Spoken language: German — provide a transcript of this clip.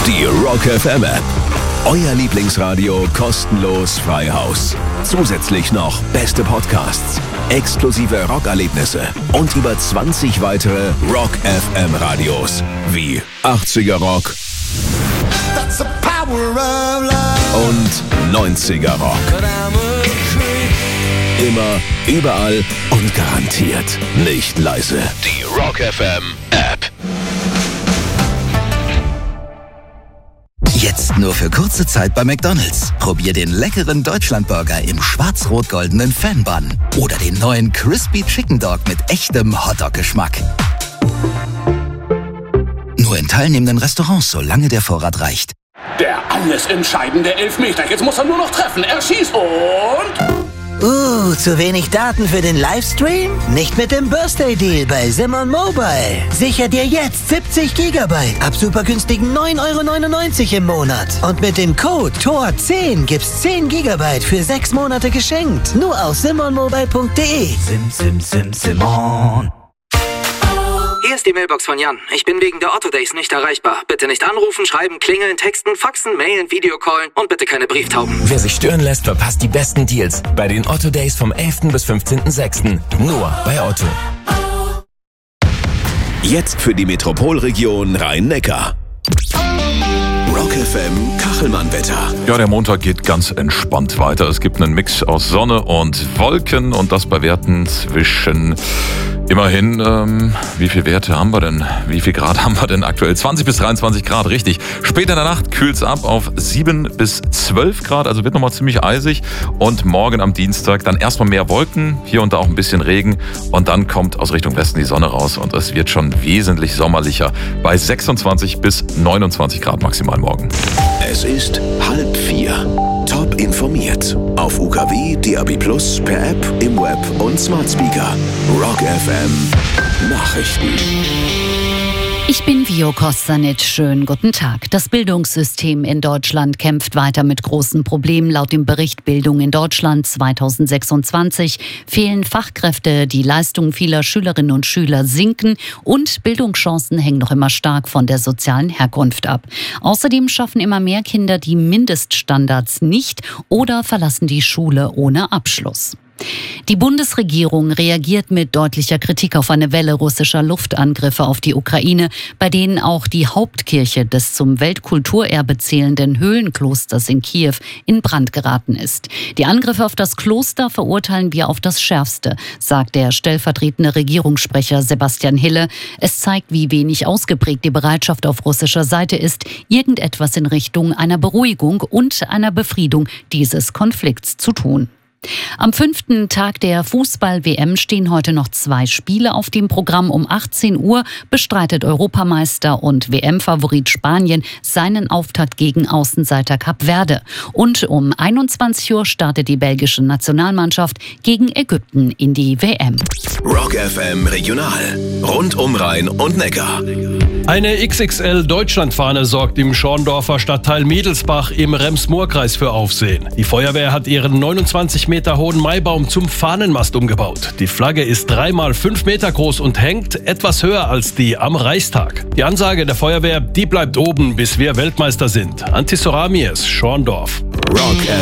Die Rock FM App. Euer Lieblingsradio kostenlos frei Haus. Zusätzlich noch beste Podcasts, exklusive Rockerlebnisse und über 20 weitere Rock FM Radios wie 80er Rock und 90er Rock. Immer, überall und garantiert nicht leise. Die Rock FM App. Jetzt nur für kurze Zeit bei McDonald's. Probier den leckeren Deutschlandburger im schwarz-rot-goldenen Fan-Bun oder den neuen Crispy Chicken Dog mit echtem Hotdog-Geschmack. Nur in teilnehmenden Restaurants, solange der Vorrat reicht. Der alles entscheidende Elfmeter. Jetzt muss er nur noch treffen. Er schießt und... zu wenig Daten für den Livestream? Nicht mit dem Birthday Deal bei Simon Mobile. Sicher dir jetzt 70 GB ab super günstigen 9,99 € im Monat. Und mit dem Code TOR10 gibt's 10 GB für 6 Monate geschenkt. Nur auf simonmobile.de. Simon. Hier ist die Mailbox von Jan. Ich bin wegen der Otto Days nicht erreichbar. Bitte nicht anrufen, schreiben, klingeln, texten, faxen, mailen, Videocallen und bitte keine Brieftauben. Wer sich stören lässt, verpasst die besten Deals bei den Otto Days vom 11. bis 15.06. Nur bei Otto. Jetzt für die Metropolregion Rhein-Neckar. Rock FM Kachelmann-Wetter. Ja, der Montag geht ganz entspannt weiter. Es gibt einen Mix aus Sonne und Wolken und das bei Werten zwischen immerhin, wie viel Werte haben wir denn? Wie viel Grad haben wir denn aktuell? 20 bis 23 Grad, richtig. Später in der Nacht kühlt es ab auf 7 bis 12 Grad, also wird nochmal ziemlich eisig. Und morgen am Dienstag dann erstmal mehr Wolken, hier und da auch ein bisschen Regen. Und dann kommt aus Richtung Westen die Sonne raus und es wird schon wesentlich sommerlicher bei 26 bis 29 Grad maximal morgen. Es ist 3:30. Top informiert. Auf UKW, DAB+, per App, im Web und Smart Speaker. Rock FM Nachrichten. Ich bin Vio Kostanic. Schönen guten Tag. Das Bildungssystem in Deutschland kämpft weiter mit großen Problemen. Laut dem Bericht Bildung in Deutschland 2026 fehlen Fachkräfte, die Leistungen vieler Schülerinnen und Schüler sinken und Bildungschancen hängen noch immer stark von der sozialen Herkunft ab. Außerdem schaffen immer mehr Kinder die Mindeststandards nicht oder verlassen die Schule ohne Abschluss. Die Bundesregierung reagiert mit deutlicher Kritik auf eine Welle russischer Luftangriffe auf die Ukraine, bei denen auch die Hauptkirche des zum Weltkulturerbe zählenden Höhlenklosters in Kiew in Brand geraten ist. Die Angriffe auf das Kloster verurteilen wir auf das Schärfste, sagt der stellvertretende Regierungssprecher Sebastian Hille. Es zeigt, wie wenig ausgeprägt die Bereitschaft auf russischer Seite ist, irgendetwas in Richtung einer Beruhigung und einer Befriedung dieses Konflikts zu tun. Am 5. Tag der Fußball-WM stehen heute noch 2 Spiele auf dem Programm. Um 18 Uhr bestreitet Europameister und WM-Favorit Spanien seinen Auftakt gegen Außenseiter Kap Verde. Und um 21 Uhr startet die belgische Nationalmannschaft gegen Ägypten in die WM. Rock FM Regional. Rund um Rhein und Neckar. Eine XXL-Deutschlandfahne sorgt im Schorndorfer Stadtteil Mädelsbach im Rems-Murr-Kreis für Aufsehen. Die Feuerwehr hat ihren 29 Meter hohen Maibaum zum Fahnenmast umgebaut. Die Flagge ist 3x5 Meter groß und hängt etwas höher als die am Reichstag. Die Ansage der Feuerwehr, die bleibt oben, bis wir Weltmeister sind. Antis Soramies, Schorndorf. Rock